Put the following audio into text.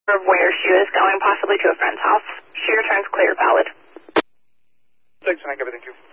where she was going, possibly to a friend's house. She returns clear, valid. Thanks, Hank. Everything you.